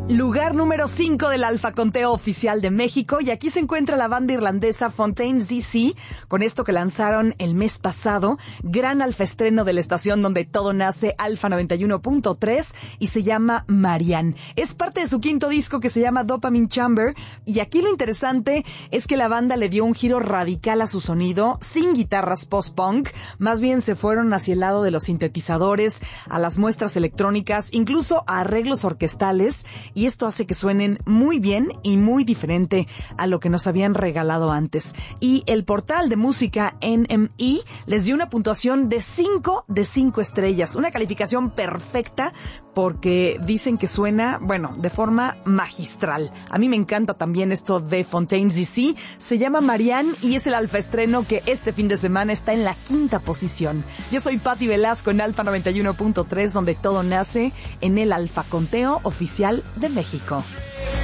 Lugar número 5 del Alfa Conteo Oficial de México, y aquí se encuentra la banda irlandesa Fontaines DC con esto que lanzaron el mes pasado, gran alfaestreno de la estación donde todo nace, Alfa 91.3, y se llama Marianne. Es parte de su quinto disco que se llama Dopamine Chamber, y aquí lo interesante es que la banda le dio un giro radical a su sonido, sin guitarras post-punk, más bien se fueron hacia el lado de los sintetizadores, a las muestras electrónicas, incluso a arreglos orquestales, y esto hace que suenen muy bien y muy diferente a lo que nos habían regalado antes. Y el portal de música NME les dio una puntuación de 5 de 5 estrellas, una calificación perfecta porque dicen que suena, bueno, de forma magistral. A mí me encanta también esto de Fontaines DC, se llama Marianne y es el alfaestreno que este fin de semana está en la 5ª posición. Yo soy Patti Velasco en Alfa 91.3, donde todo nace, en el Alfa Conteo Oficial de México.